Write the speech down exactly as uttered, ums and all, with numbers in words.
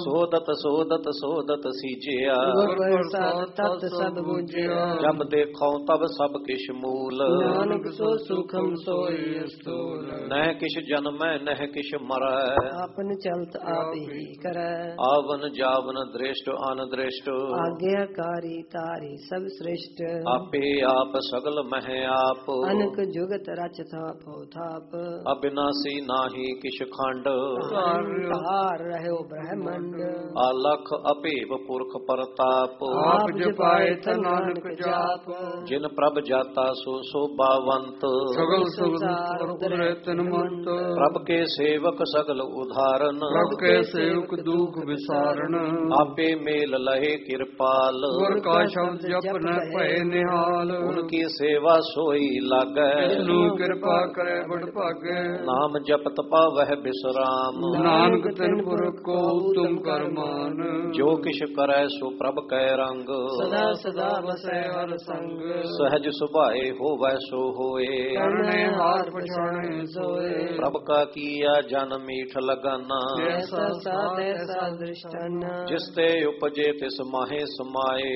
ਸੋਦਤ ਸੋਦਤ ਸੋਦਤ ਸੀਜਿਆ ਗੁਰ ਪ੍ਰਸਾਦ ਤਤ ਸਭ ਬੁਝਿਆ ਜਬ ਦੇਖੋ ਤਬ ਸਭ ਕਿਛ ਮੂਲ ਨਾਨਕ ਸੋ ਸੁਖਮ ਸੋਈ ਅਸਤੂਲ ਨਹਿ ਕਿਛ ਜਨਮੈ ਨਹਿ ਕਿਛ ਮਰੈ ਆਪਨ ਚਲਤ ਆਪ ਹੀ ਕਰੈ ਆਵਨ ਜਾਵਨ ਦ੍ਰਿਸ਼ਟ ਅਨਦ੍ਰਿਸ਼ਟ ਆਗਿਆਕਾਰੀ ਤਾਰੀ ਸਭ ਸ੍ਰਿਸ਼ਟ ਆਪੇ ਆਪ ਸਗਲ ਮਹਿ ਆਪ ਅਨਕ ਜੁਗਤ ਰਚ ਥਾਪੋ ਥਾਪ ਅਬਿਨਾਸੀ ਨਾਹੀ ਕਿਛ ਖੰਡ ਤਾਰ ਰਹਿਓ ਬ੍ਰਹਮੰਡ ਆਲਖ ਅਭੇਵ ਪੁਰਖ ਪ੍ਰਤਾਪ ਆਪ ਜਪਾਏ ਤਾ ਨਾਨਕ ਜਾਪ ਜਿਨ ਪ੍ਰਭ ਜਾਤਾ ਸੋ ਸੋਭਾਵੰਤ ਸਗਲ ਸੰਸਾਰ ਉਰੇ ਤਨ ਮੰਤ ਪ੍ਰਭ ਕੇ ਸੇਵਕ ਸਗਲ ਉਧਾਰਨ ਪ੍ਰਭ ਕੇ ਸੇਵਕ ਦੁਖ ਵਿਸਾਰਨ ਆਪੇ ਮੇਲ ਲਹੇ ਕਿਰਪਾਲ ਗੁਰ ਕਾ ਸ਼ਬਦ ਜਪ ਨ ਭਏ ਨਿਹਾਲ ਉਨਕੀ ਸੇਵਾ ਸੋਈ ਲਾਗੈ ਨੂੰ ਕਿਰਪਾ ਕਰੇ ਬੜ ਭਾਗੇ ਨਾਮ ਜਪਤ ਪਾਵਹਿ ਬਿਸਰਾਮ ਨਾਨਕ ਤਿਨ ਪੁਰਖ ਕੋ ਤੁਮ ਕਰ ਮਾਨ ਜੋ ਕਿਛ ਕਰੈ ਸੋ ਪ੍ਰਭ ਕੈ ਰੰਗ ਸਦਾ ਸਦਾ ਵਸੈ ਹਰ ਸੰਗ ਸਹਜ ਸੁਭਾਏ ਹੋਵੈ ਸੋ ਹੋਏ ਕਰਨੇ ਹਾਰ ਪਛਾਣੇ ਸੋਏ ਪ੍ਰਭ ਕਾ ਕੀਆ ਜਨ ਮੀਠ ਲਗਾਨਾ ਐਸਾ ਸਾਧ ਐਸਾ ਦ੍ਰਿਸ਼ਟਨ ਜਿਸ ਤੇ ਉਪਜੇ ਤਿਸ ਮਾਹੇ ਸਮਾਏ